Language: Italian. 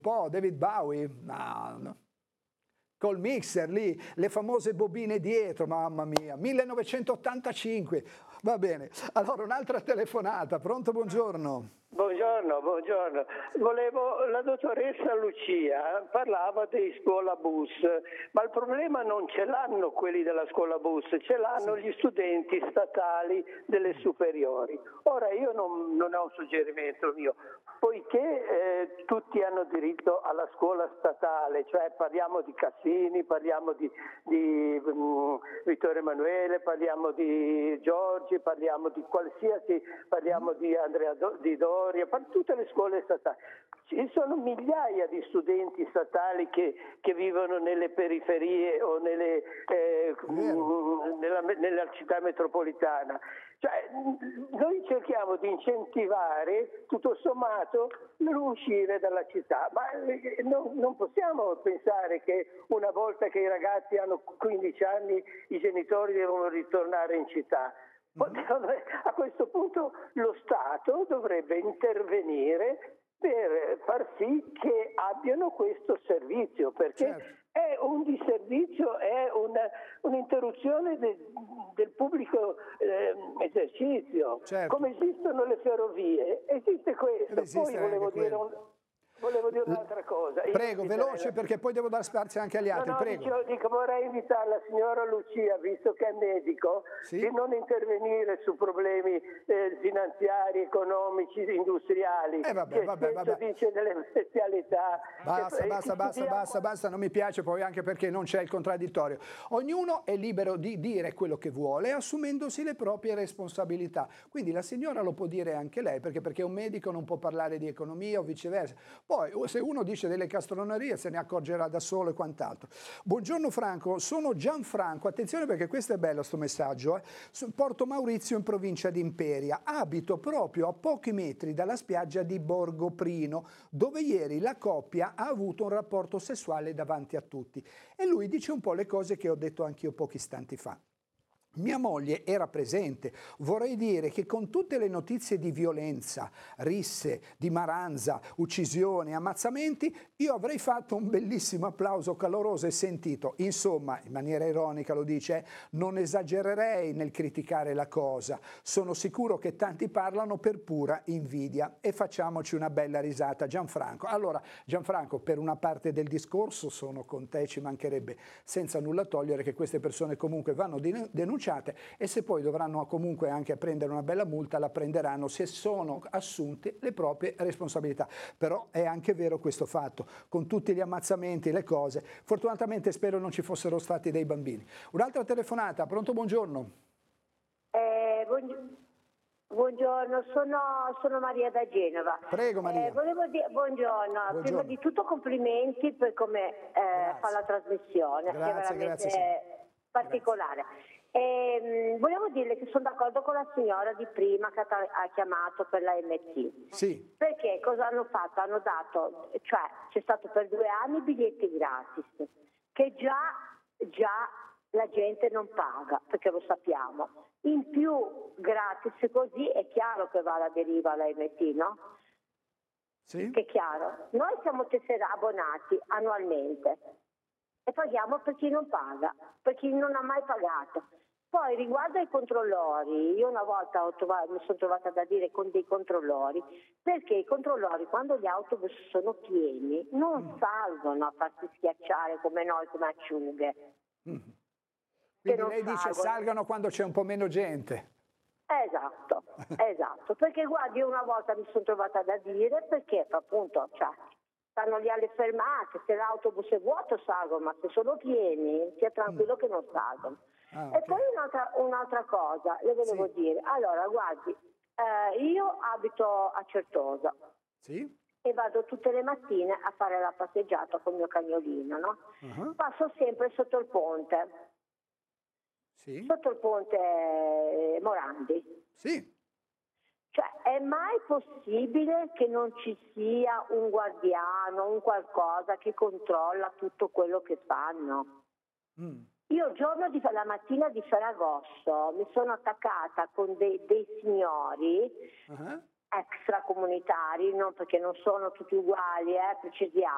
po', David Bowie, no. Col mixer lì, le famose bobine dietro, mamma mia, 1985, va bene. Allora un'altra telefonata, pronto, buongiorno. Buongiorno, buongiorno. La dottoressa Lucia parlava di scuola bus, ma il problema non ce l'hanno quelli della scuola bus, ce l'hanno gli studenti statali delle superiori. Ora io non ho un suggerimento mio, poiché tutti hanno diritto alla scuola statale, cioè parliamo di Cassini, parliamo di Vittorio Emanuele, parliamo di Giorgi, parliamo di qualsiasi, parliamo di Andrea di Doria, tutte le scuole statali. Ci sono migliaia di studenti statali che vivono nelle periferie o nella città metropolitana. Cioè, noi cerchiamo di incentivare, tutto sommato, l'uscire dalla città, ma non possiamo pensare che una volta che i ragazzi hanno 15 anni i genitori devono ritornare in città. A questo punto lo Stato dovrebbe intervenire per far sì che abbiano questo servizio, perché è un disservizio, è un'interruzione del pubblico esercizio. Come esistono le ferrovie, esiste questo. Poi volevo dire un'altra cosa. Prego, veloce, perché poi devo dar spazio anche agli altri. Prego. Dico, vorrei invitare la signora Lucia, visto che è medico, di non intervenire su problemi finanziari, economici, industriali. Vabbè. Dice delle specialità. Basta, non mi piace, poi anche perché non c'è il contraddittorio. Ognuno è libero di dire quello che vuole, assumendosi le proprie responsabilità. Quindi la signora lo può dire anche lei, perché un medico non può parlare di economia o viceversa. Poi se uno dice delle castronerie se ne accorgerà da solo e quant'altro. Buongiorno Franco, sono Gianfranco, attenzione perché questo è bello sto messaggio, Porto Maurizio in provincia di Imperia, abito proprio a pochi metri dalla spiaggia di Borgoprino, dove ieri la coppia ha avuto un rapporto sessuale davanti a tutti. E lui dice un po' le cose che ho detto anch'io pochi istanti fa. Mia moglie era presente, vorrei dire che con tutte le notizie di violenza, risse, di maranza, uccisioni, ammazzamenti, io avrei fatto un bellissimo applauso caloroso e sentito. Insomma, in maniera ironica lo dice, non esagererei nel criticare la cosa. Sono sicuro che tanti parlano per pura invidia e facciamoci una bella risata. Gianfranco. Allora, Gianfranco, per una parte del discorso sono con te, ci mancherebbe, senza nulla togliere che queste persone comunque vanno denunciate e se poi dovranno comunque anche prendere una bella multa la prenderanno se sono assunte le proprie responsabilità. Però è anche vero questo fatto, con tutti gli ammazzamenti e le cose, fortunatamente spero non ci fossero stati dei bambini. Un'altra telefonata, pronto, buongiorno. Buongiorno, sono Maria da Genova. Prego Maria. Volevo dire buongiorno. Prima di tutto complimenti per come fa la trasmissione, grazie, che è veramente sì. particolare. Volevo dirle che sono d'accordo con la signora di prima che ha chiamato per la MT. Sì. Perché cosa hanno fatto? Hanno dato, cioè c'è stato per 2 anni biglietti gratis, che già la gente non paga, perché lo sappiamo. In più gratis così è chiaro che va alla deriva la MT, no? Sì. Che è chiaro. Noi siamo abbonati annualmente e paghiamo per chi non paga, per chi non ha mai pagato. Poi riguardo ai controllori, io una volta mi sono trovata da dire con dei controllori, perché i controllori quando gli autobus sono pieni non salgono a farsi schiacciare come noi, come acciughe. Quindi lei dice salgano quando c'è un po' meno gente. Esatto, perché guardi, una volta mi sono trovata da dire, perché appunto, stanno lì alle fermate, se l'autobus è vuoto salgono, ma se sono pieni, sia tranquillo che non salgono. E poi un'altra cosa, le volevo dire, allora guardi, io abito a Certosa e vado tutte le mattine a fare la passeggiata con il mio cagnolino, no? Passo sempre sotto il ponte. Sotto il ponte Morandi. Cioè, è mai possibile che non ci sia un guardiano, un qualcosa che controlla tutto quello che fanno? Io il giorno la mattina di Ferragosto mi sono attaccata con dei signori extracomunitari, no? Perché non sono tutti uguali, precisiamo.